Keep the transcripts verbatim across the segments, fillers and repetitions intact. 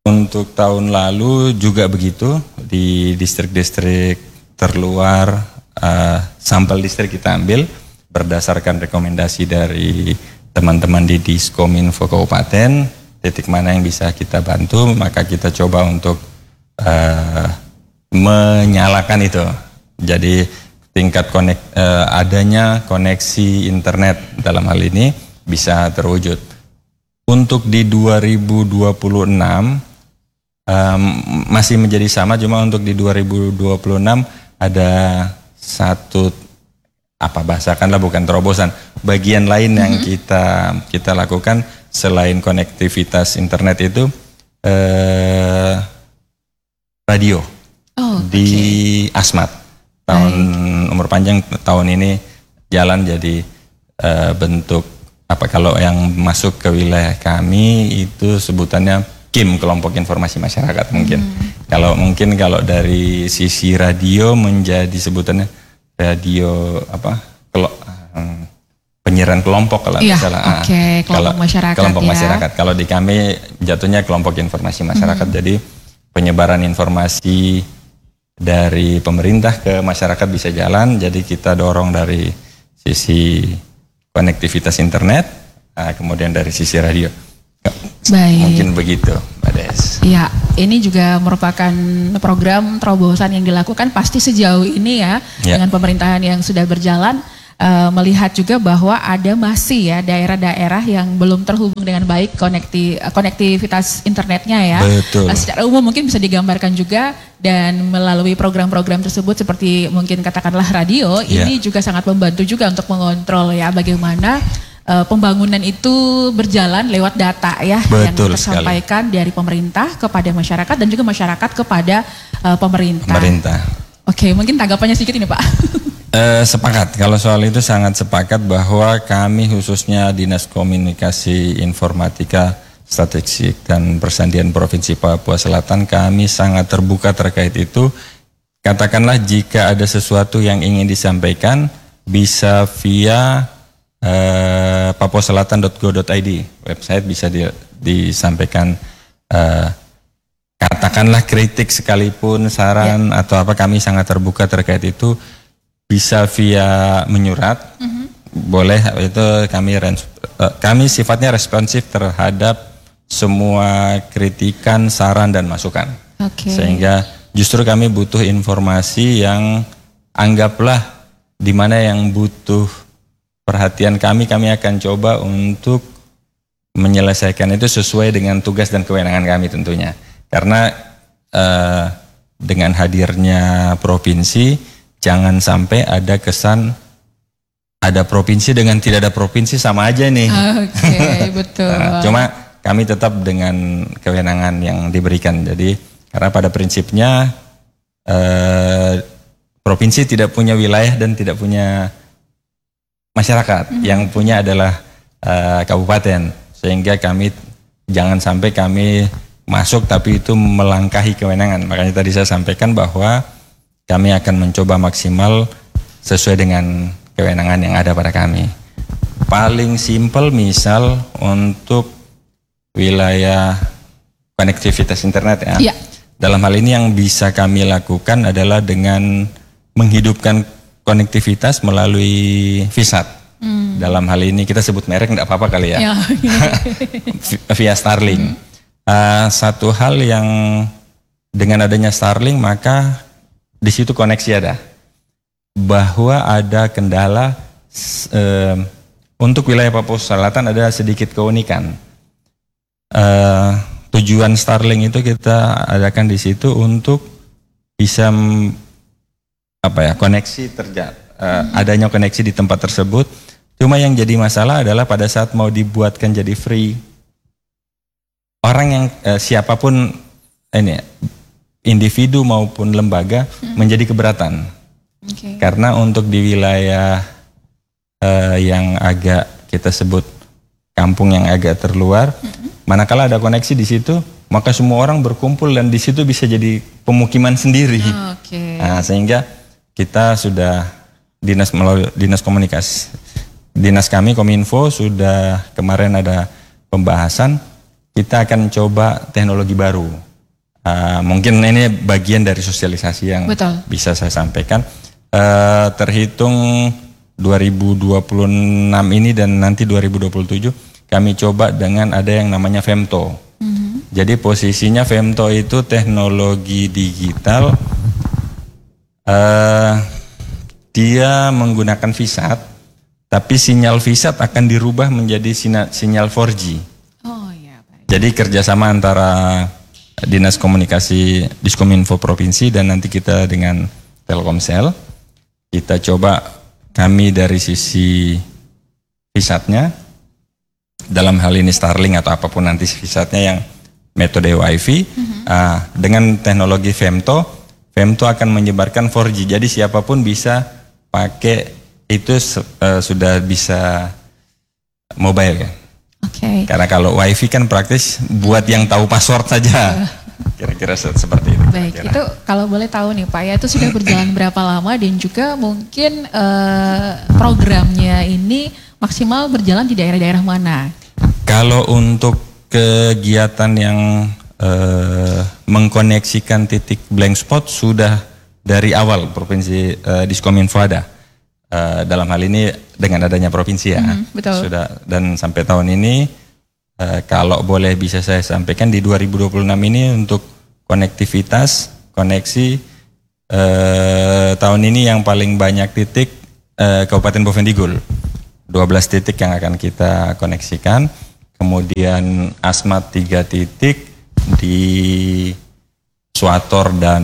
Untuk tahun lalu juga begitu, di distrik-distrik terluar, uh, sampel distrik kita ambil berdasarkan rekomendasi dari teman-teman di Diskominfo Kabupaten, titik mana yang bisa kita bantu, maka kita coba untuk uh, menyalakan itu. Jadi tingkat konek, uh, adanya koneksi internet dalam hal ini bisa terwujud. Untuk di dua ribu dua puluh enam Um, masih menjadi sama, cuma untuk di dua ribu dua puluh enam ada satu apa bahasakanlah bukan terobosan, bagian lain yang mm-hmm. kita kita lakukan selain konektivitas internet itu eh, radio oh, di okay. Asmat tahun Baik. Umur panjang tahun ini jalan jadi eh, bentuk apa kalau yang masuk ke wilayah kami itu sebutannya K I M, kelompok informasi masyarakat mungkin. Hmm. Kalau mungkin kalau dari sisi radio menjadi sebutannya radio apa? Kelo, um, penyiaran kelompok kalau iya, misalnya. Oke, okay. kelompok kalau, masyarakat. Kelompok ya. masyarakat. Kalau di kami jatuhnya kelompok informasi masyarakat. Hmm. Jadi penyebaran informasi dari pemerintah ke masyarakat bisa jalan. Jadi kita dorong dari sisi konektivitas internet, kemudian dari sisi radio. Baik. Mungkin begitu, Mbak Des. Ya, ini juga merupakan program terobosan yang dilakukan pasti sejauh ini ya, ya. Dengan pemerintahan yang sudah berjalan, uh, melihat juga bahwa ada masih ya daerah-daerah yang belum terhubung dengan baik konekti, konektivitas internetnya ya. Betul. Uh, secara umum mungkin bisa digambarkan juga dan melalui program-program tersebut seperti mungkin katakanlah radio, ya. Ini juga sangat membantu juga untuk mengontrol ya bagaimana Uh, pembangunan itu berjalan lewat data ya. Betul yang tersampaikan sekali. Dari pemerintah kepada masyarakat dan juga masyarakat kepada uh, pemerintah. Pemerintah. Oke, mungkin tanggapannya sedikit ini Pak. Uh, sepakat, kalau soal itu sangat sepakat bahwa kami khususnya Dinas Komunikasi Informatika Statistik dan Persandian Provinsi Papua Selatan, kami sangat terbuka terkait itu. Katakanlah jika ada sesuatu yang ingin disampaikan bisa via Uh, papuaselatan dot go dot i d website bisa di, disampaikan uh, katakanlah kritik sekalipun saran ya. Atau apa, kami sangat terbuka terkait itu, bisa via menyurat mm-hmm. boleh, itu kami uh, kami sifatnya responsif terhadap semua kritikan, saran dan masukan. Okay. Sehingga justru kami butuh informasi yang anggaplah di mana yang butuh perhatian kami, kami akan coba untuk menyelesaikan itu sesuai dengan tugas dan kewenangan kami tentunya. Karena eh, dengan hadirnya provinsi, jangan sampai ada kesan ada provinsi dengan tidak ada provinsi sama aja nih. Oke, okay, betul. Nah, cuma kami tetap dengan kewenangan yang diberikan. Jadi karena pada prinsipnya eh, provinsi tidak punya wilayah dan tidak punya masyarakat, mm-hmm. yang punya adalah uh, kabupaten, sehingga kami jangan sampai kami masuk tapi itu melangkahi kewenangan. Makanya tadi saya sampaikan bahwa kami akan mencoba maksimal sesuai dengan kewenangan yang ada pada kami. Paling simpel misal untuk wilayah konektivitas internet ya. Yeah. Dalam hal ini yang bisa kami lakukan adalah dengan menghidupkan konektivitas melalui VSAT. Hmm. Dalam hal ini kita sebut merek enggak apa-apa kali ya. Ya. Via Starlink. Hmm. Uh, satu hal yang dengan adanya Starlink maka di situ koneksi ada. Bahwa ada kendala uh, untuk wilayah Papua Selatan ada sedikit keunikan. Uh, tujuan Starlink itu kita adakan di situ untuk bisa apa ya koneksi terjadi uh, hmm. adanya koneksi di tempat tersebut. Cuma yang jadi masalah adalah pada saat mau dibuatkan jadi free, orang yang uh, siapapun ini individu maupun lembaga hmm. menjadi keberatan. Okay. Karena untuk di wilayah uh, yang agak kita sebut kampung yang agak terluar, hmm. manakala ada koneksi di situ, maka semua orang berkumpul dan di situ bisa jadi pemukiman sendiri. Oh, okay. Nah, sehingga kita sudah dinas melalui dinas komunikasi, dinas kami Kominfo sudah kemarin ada pembahasan, kita akan coba teknologi baru. Uh, mungkin ini bagian dari sosialisasi yang Betul. bisa saya sampaikan. Uh, terhitung dua ribu dua puluh enam ini dan nanti dua ribu dua puluh tujuh kami coba dengan ada yang namanya Femto. Mm-hmm. Jadi posisinya Femto itu teknologi digital. Uh, dia menggunakan V SAT, tapi sinyal V SAT akan dirubah menjadi sinyal, sinyal empat G. Oh iya. Baik. Jadi kerjasama antara Dinas Komunikasi Diskominfo Provinsi dan nanti kita dengan Telkomsel, kita coba kami dari sisi V SAT-nya, dalam hal ini Starlink atau apapun nanti V SAT-nya yang metode Wi-Fi, mm-hmm. uh, dengan teknologi Femto, Femto akan menyebarkan empat G, jadi siapapun bisa pakai itu uh, sudah bisa mobile ya. Oke. Okay. Karena kalau Wi-Fi kan praktis buat yang tahu password saja. Kira-kira seperti itu. Baik, kira. Itu kalau boleh tahu nih Pak ya, itu sudah berjalan berapa lama dan juga mungkin eh, programnya ini maksimal berjalan di daerah-daerah mana? Kalau untuk kegiatan yang eh, mengkoneksikan titik blank spot sudah dari awal Provinsi eh, Diskominfo ada. Uh, dalam hal ini dengan adanya provinsi ya, mm-hmm, betul. Sudah, dan sampai tahun ini uh, kalau boleh bisa saya sampaikan di dua ribu dua puluh enam ini untuk konektivitas, koneksi uh, tahun ini yang paling banyak titik uh, Kabupaten Bovendigul, dua belas titik yang akan kita koneksikan, kemudian Asmat tiga titik di Suator dan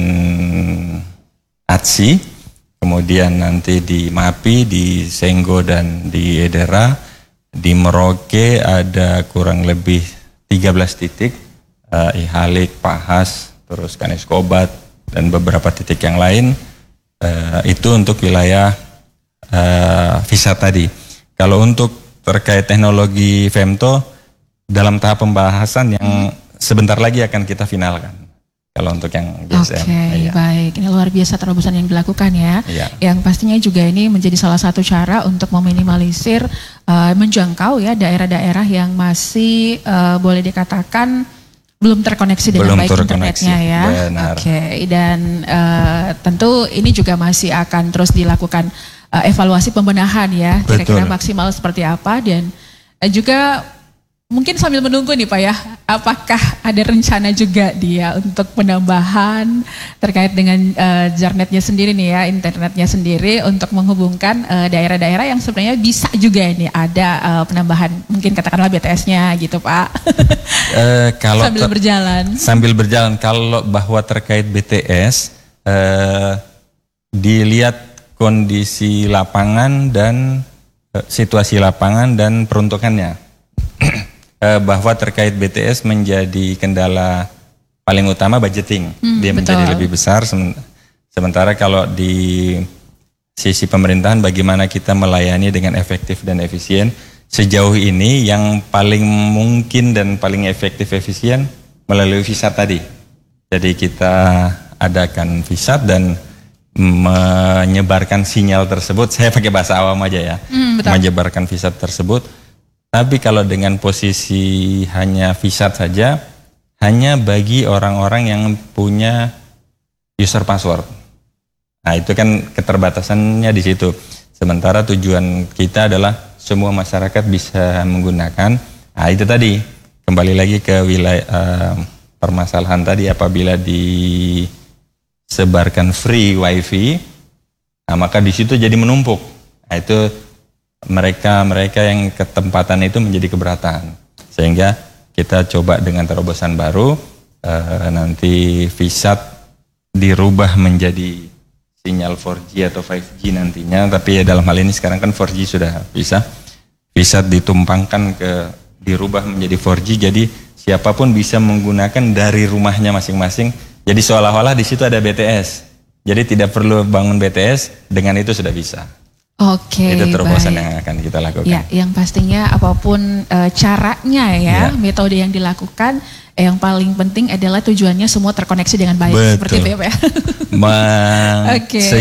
Atsi. Kemudian nanti di Mapi, di Senggo dan di Edera, di Merauke ada kurang lebih tiga belas titik, uh, Ihalik, Pahas, terus Kaneskobat dan beberapa titik yang lain. Uh, itu untuk wilayah uh, V SAT tadi. Kalau untuk terkait teknologi Femto dalam tahap pembahasan yang sebentar lagi akan kita finalkan. Kalau untuk yang G S M. Oke, okay, ya. Baik. Ini luar biasa terobosan yang dilakukan ya. ya. Yang pastinya juga ini menjadi salah satu cara untuk meminimalisir, uh, menjangkau ya daerah-daerah yang masih uh, boleh dikatakan belum terkoneksi dengan belum baik internetnya ya. Oke, okay. Dan uh, tentu ini juga masih akan terus dilakukan uh, evaluasi pembenahan ya. Kira-kira maksimal seperti apa dan uh, juga mungkin sambil menunggu nih Pak ya, apakah ada rencana juga dia untuk penambahan terkait dengan uh, jarnetnya sendiri nih ya, internetnya sendiri untuk menghubungkan uh, daerah-daerah yang sebenarnya bisa juga ini ada uh, penambahan, mungkin katakanlah B T S-nya gitu Pak. uh, kalau sambil berjalan. Sambil berjalan, kalau bahwa terkait B T S, uh, dilihat kondisi lapangan dan uh, situasi lapangan dan peruntukannya. Bahwa terkait B T S menjadi kendala paling utama budgeting, hmm, dia betul. Menjadi lebih besar. Sementara kalau di sisi pemerintahan bagaimana kita melayani dengan efektif dan efisien, sejauh ini yang paling mungkin dan paling efektif efisien melalui V SAT tadi. Jadi kita adakan V SAT dan menyebarkan sinyal tersebut. Saya pakai bahasa awam aja ya, hmm, menyebarkan V SAT tersebut. Tapi kalau dengan posisi hanya V SAT saja, hanya bagi orang-orang yang punya user password. Nah itu kan keterbatasannya di situ. Sementara tujuan kita adalah semua masyarakat bisa menggunakan. Nah itu tadi, kembali lagi ke wilayah uh, permasalahan tadi, apabila disebarkan free wifi, nah maka di situ jadi menumpuk. Nah itu mereka-mereka yang ketempatan itu menjadi keberatan, sehingga kita coba dengan terobosan baru, uh, nanti V SAT dirubah menjadi sinyal empat G atau lima G nantinya, tapi ya dalam hal ini sekarang kan empat G sudah bisa, V SAT ditumpangkan ke, dirubah menjadi empat G, jadi siapapun bisa menggunakan dari rumahnya masing-masing, jadi seolah-olah di situ ada B T S, jadi tidak perlu bangun B T S, dengan itu sudah bisa. Oke, itu terobosan baik. Yang akan kita lakukan. Ya, yang pastinya apapun e, caranya ya, ya, metode yang dilakukan, eh, yang paling penting adalah tujuannya semua terkoneksi dengan baik. Betul. Seperti itu ya Pak. Oke. Okay. Se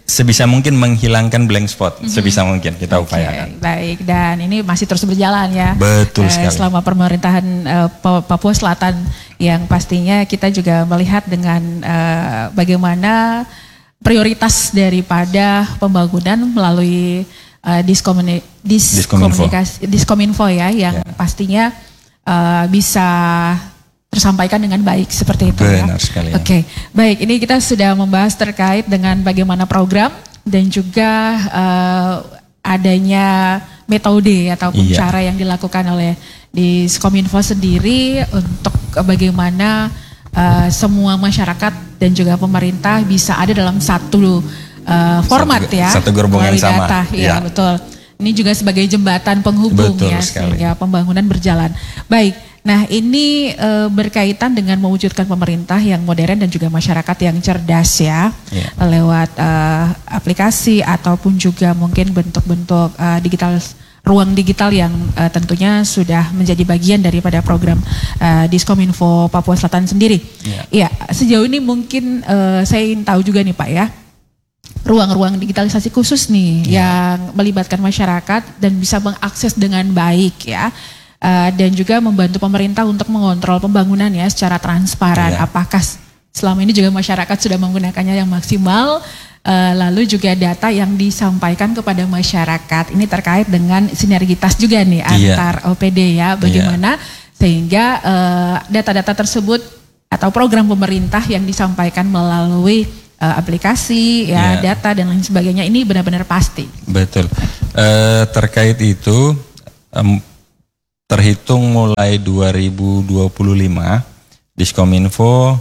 sebisa mungkin menghilangkan blank spot, mm-hmm. sebisa mungkin kita okay, upayakan. Baik, dan ini masih terus berjalan ya. Betul uh, sekali. Selama pemerintahan uh, Papua Selatan yang pastinya kita juga melihat dengan uh, bagaimana prioritas daripada pembangunan melalui uh, diskomuni, diskomunikasi, diskominfo ya, yang yeah. pastinya uh, bisa tersampaikan dengan baik seperti itu. Benar ya. sekali. Oke, okay. Baik. Ini kita sudah membahas terkait dengan bagaimana program dan juga uh, adanya metode ataupun iya. cara yang dilakukan oleh di Diskominfo sendiri untuk bagaimana uh, semua masyarakat dan juga pemerintah bisa ada dalam satu uh, format satu, ya. Satu gerbong yang sama. Data. Ya, ya, betul. Ini juga sebagai jembatan penghubung betul ya sekali. Sehingga pembangunan berjalan. Baik. Nah ini e, berkaitan dengan mewujudkan pemerintah yang modern dan juga masyarakat yang cerdas ya, yeah. lewat e, aplikasi ataupun juga mungkin bentuk-bentuk e, digital, ruang digital yang e, tentunya sudah menjadi bagian daripada program e, Diskominfo Papua Selatan sendiri. Ya, yeah. Sejauh ini mungkin e, saya ingin tahu juga nih Pak ya, ruang-ruang digitalisasi khusus nih yeah. yang melibatkan masyarakat dan bisa mengakses dengan baik ya. Uh, dan juga membantu pemerintah untuk mengontrol pembangunan ya secara transparan. Yeah. Apakah selama ini juga masyarakat sudah menggunakannya yang maksimal? Uh, lalu juga data yang disampaikan kepada masyarakat ini terkait dengan sinergitas juga nih yeah. antar O P D ya. Bagaimana yeah. sehingga uh, data-data tersebut atau program pemerintah yang disampaikan melalui uh, aplikasi ya yeah. data dan lain sebagainya ini benar-benar pasti. Betul. Uh, terkait itu. Um, Terhitung mulai dua ribu dua puluh lima, Diskominfo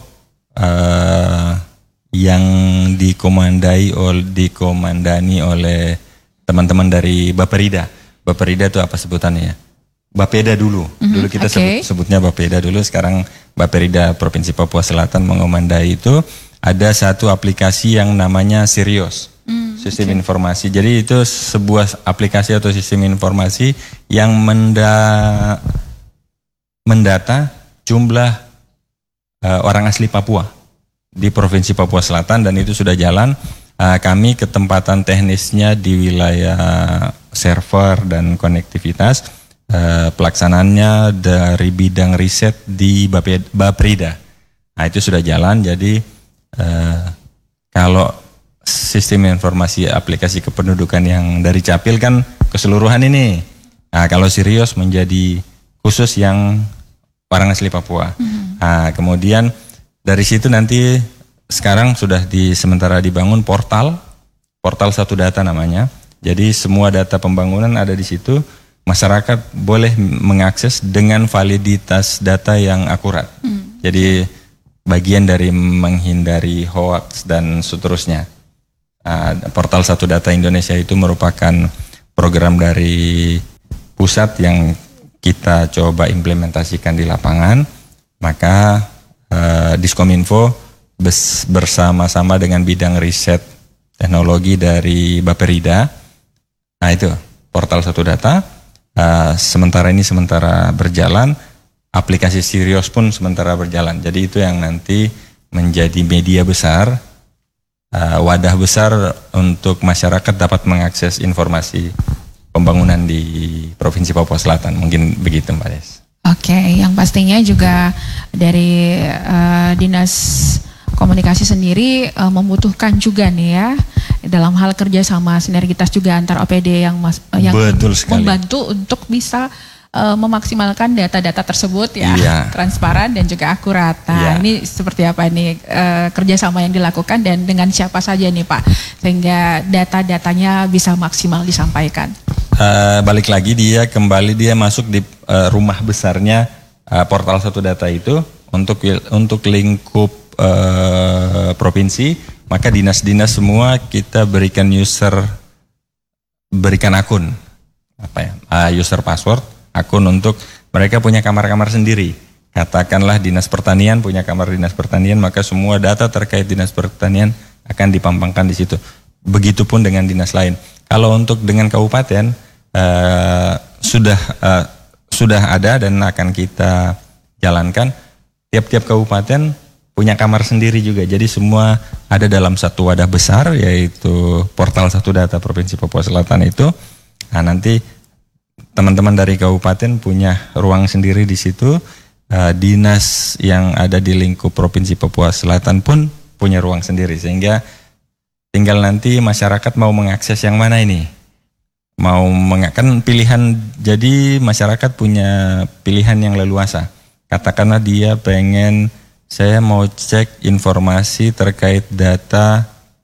uh, yang dikomandai oleh dikomandani oleh teman-teman dari Baperida. Baperida itu apa sebutannya ya? Bapeda dulu. Mm-hmm, dulu kita okay. sebut, sebutnya Bapeda dulu, sekarang Baperida Provinsi Papua Selatan mengomandai itu. Ada satu aplikasi yang namanya Sirios. Sistem okay. informasi. Jadi itu sebuah aplikasi atau sistem informasi yang menda, mendata jumlah uh, orang asli Papua di Provinsi Papua Selatan dan itu sudah jalan. Uh, kami ketempatan teknisnya di wilayah server dan konektivitas. Uh, pelaksanaannya dari bidang riset di Baprida. Nah itu sudah jalan. Jadi uh, kalau sistem informasi aplikasi kependudukan yang dari Capil kan keseluruhan ini. Nah, kalau Sirios menjadi khusus yang orang asli Papua. Hmm. Nah, kemudian dari situ nanti sekarang sudah di sementara dibangun portal, portal satu data namanya. Jadi semua data pembangunan ada di situ. Masyarakat boleh mengakses dengan validitas data yang akurat. Hmm. Jadi bagian dari menghindari hoax dan seterusnya. Uh, portal Satu Data Indonesia itu merupakan program dari pusat yang kita coba implementasikan di lapangan. Maka uh, Diskominfo bes, bersama-sama dengan bidang riset teknologi dari Baperida. Nah itu portal Satu Data. Uh, sementara ini sementara berjalan. Aplikasi Sirios pun sementara berjalan. Jadi itu yang nanti menjadi media besar. Uh, wadah besar untuk masyarakat dapat mengakses informasi pembangunan di Provinsi Papua Selatan. Mungkin begitu Mbak Des. Oke, yang pastinya juga dari uh, Dinas Komunikasi sendiri uh, membutuhkan juga nih ya dalam hal kerjasama sinergitas juga antar O P D yang, mas, uh, yang membantu untuk bisa Uh, memaksimalkan data-data tersebut ya, iya. transparan dan juga akurat. Nah, iya. ini seperti apa nih uh, kerjasama yang dilakukan dan dengan siapa saja nih Pak, sehingga data-datanya bisa maksimal disampaikan. Uh, balik lagi dia kembali dia masuk di uh, rumah besarnya uh, portal Satu Data itu untuk untuk lingkup uh, provinsi, maka dinas-dinas semua kita berikan user, berikan akun apa ya, uh, user password. Akun untuk mereka punya kamar-kamar sendiri. Katakanlah Dinas Pertanian punya kamar Dinas Pertanian, maka semua data terkait Dinas Pertanian akan dipampangkan di situ. Begitupun dengan dinas lain. Kalau untuk dengan kabupaten uh, sudah uh, sudah ada dan akan kita jalankan. Tiap-tiap kabupaten punya kamar sendiri juga. Jadi semua ada dalam satu wadah besar, yaitu portal Satu Data Provinsi Papua Selatan itu. Nah, nanti teman-teman dari kabupaten punya ruang sendiri di situ. Uh, dinas yang ada di lingkup Provinsi Papua Selatan pun punya ruang sendiri. Sehingga tinggal nanti masyarakat mau mengakses yang mana ini. Mau mengakkan pilihan, jadi masyarakat punya pilihan yang leluasa. Katakanlah dia pengen, saya mau cek informasi terkait data,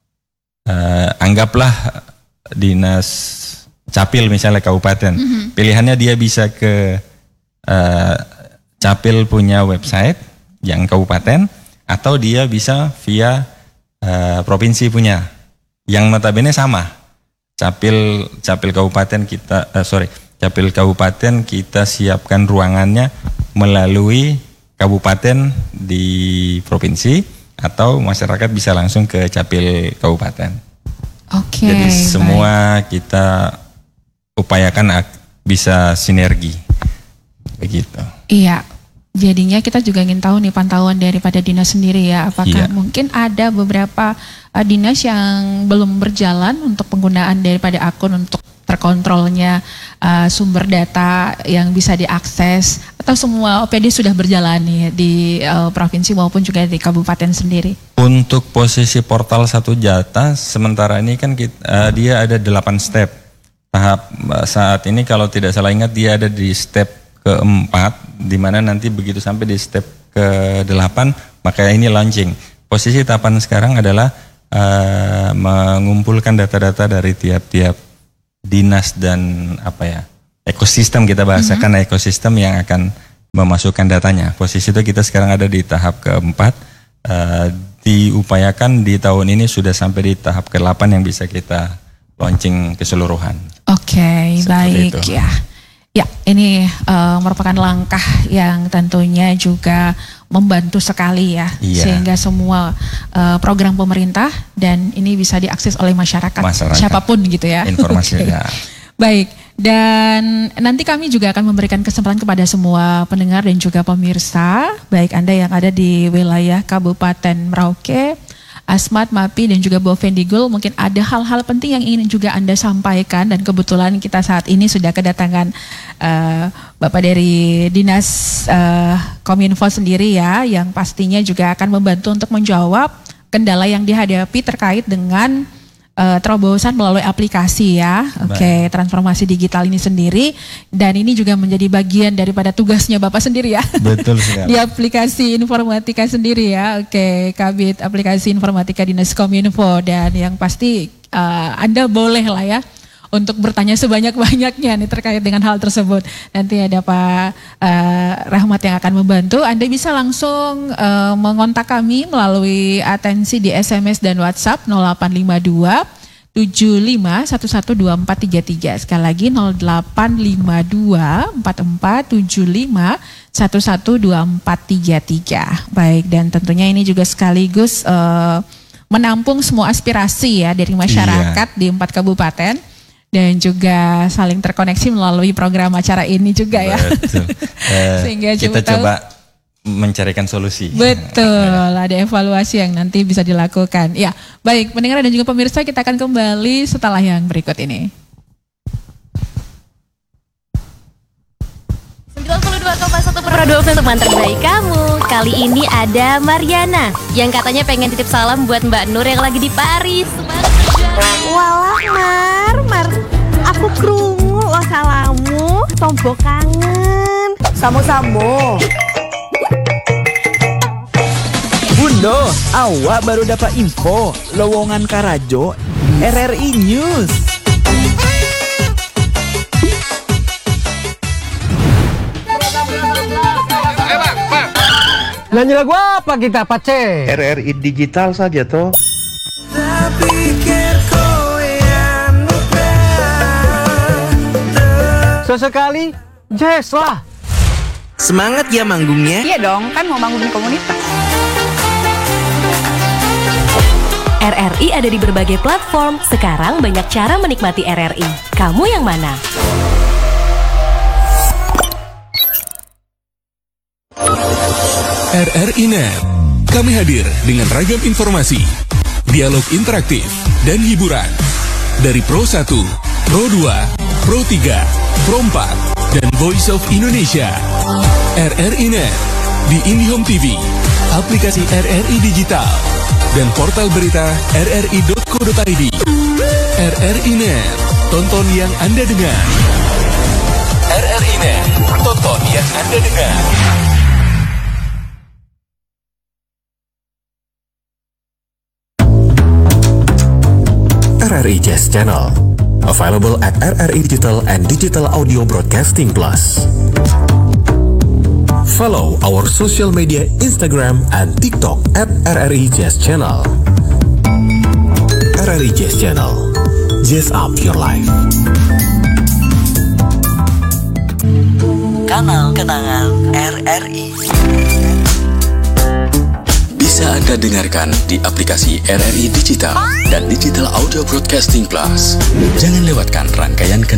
uh, anggaplah dinas Capil misalnya kabupaten. Mm-hmm. Pilihannya dia bisa ke uh, Capil punya website yang kabupaten, atau dia bisa via uh, provinsi punya, yang notabene sama. Capil Capil kabupaten kita, uh, sorry, Capil kabupaten kita siapkan ruangannya melalui kabupaten di provinsi, atau masyarakat bisa langsung ke Capil kabupaten. Oke. Jadi semua baik. Kita upayakan bisa sinergi, begitu. Iya. Jadinya kita juga ingin tahu nih pantauan daripada dinas sendiri ya. Apakah iya. mungkin ada beberapa uh, dinas yang belum berjalan untuk penggunaan daripada akun untuk terkontrolnya uh, sumber data yang bisa diakses, atau semua O P D sudah berjalan nih di uh, provinsi maupun juga di kabupaten sendiri? Untuk posisi portal Satu Data sementara ini kan kita, uh, dia ada delapan step. Tahap uh, saat ini kalau tidak salah ingat dia ada di step keempat, di mana nanti begitu sampai di step ke delapan maka ini launching. Posisi tahapan sekarang adalah uh, mengumpulkan data-data dari tiap-tiap dinas dan apa ya, ekosistem, kita bahasakan mm-hmm. ekosistem yang akan memasukkan datanya. Posisi itu kita sekarang ada di tahap keempat, uh, diupayakan di tahun ini sudah sampai di tahap ke delapan yang bisa kita launching keseluruhan. Oke, okay, baik itu. Ya. Ya, ini uh, merupakan langkah yang tentunya juga membantu sekali ya, iya. sehingga semua uh, program pemerintah dan ini bisa diakses oleh masyarakat, masyarakat. siapapun gitu ya. Informasinya. Okay. Baik, dan nanti kami juga akan memberikan kesempatan kepada semua pendengar dan juga pemirsa, baik Anda yang ada di wilayah Kabupaten Merauke, Asmat, Mapi, dan juga Bovendigul, mungkin ada hal-hal penting yang ingin juga Anda sampaikan, dan kebetulan kita saat ini sudah kedatangan uh, Bapak dari Dinas uh, Kominfo sendiri ya, yang pastinya juga akan membantu untuk menjawab kendala yang dihadapi terkait dengan uh, terobosan melalui aplikasi ya. Oke, okay, transformasi digital ini sendiri, dan ini juga menjadi bagian daripada tugasnya Bapak sendiri ya. Betul sekali. Di aplikasi informatika sendiri ya. Oke, okay, Kabid Aplikasi Informatika Dinas Kominfo, dan yang pasti uh, Anda boleh lah ya untuk bertanya sebanyak-banyaknya nih terkait dengan hal tersebut. Nanti ada Pak uh, Rahmat yang akan membantu. Anda bisa langsung uh, mengontak kami melalui atensi di S M S dan WhatsApp nol delapan lima dua tujuh lima satu satu dua empat tiga tiga. Sekali lagi nol delapan lima dua empat empat tujuh lima satu satu dua empat tiga tiga. Baik, dan tentunya ini juga sekaligus uh, menampung semua aspirasi ya dari masyarakat iya. di empat kabupaten. Dan juga saling terkoneksi melalui program acara ini juga ya. Betul. Eh, Sehingga kita tahu, coba mencarikan solusi. Betul, ada evaluasi yang nanti bisa dilakukan. Ya, baik pendengar dan juga pemirsa, kita akan kembali setelah yang berikut ini. sembilan puluh dua koma satu Produk teman terbaik kamu. Kali ini ada Mariana yang katanya pengen titip salam buat Mbak Nur yang lagi di Paris. Walah Mar, Mar, aku krungu lo salamu, tombo kangen. Samo-samo. Bundo, awak baru dapat info lowongan Karajo R R I News. Nyanyi lagu apa kita, Pace? R R I digital saja toh. Sesekali, jazz lah. Semangat ya manggungnya. Iya dong, kan mau bangun komunitas. R R I ada di berbagai platform. Sekarang banyak cara menikmati R R I. Kamu yang mana? R R I Net, Kami hadir dengan ragam informasi, dialog interaktif, dan hiburan. Dari Pro satu, Pro dua, Pro tiga, Pro empat, dan Voice of Indonesia. R R I Net, di IndiHome T V, aplikasi R R I Digital, dan portal berita r r i dot co dot i d. R R I Net, tonton yang Anda dengar. R R I Net, tonton yang Anda dengar. R R I Jazz Channel, available at R R I Digital and Digital Audio Broadcasting Plus. Follow our social media Instagram and TikTok at R R I Jazz Channel. R R I Jazz Channel, jazz up your life. Kanal Kenangan R R I. Bisa Anda dengarkan di aplikasi R R I Digital dan Digital Audio Broadcasting Plus. Jangan lewatkan rangkaian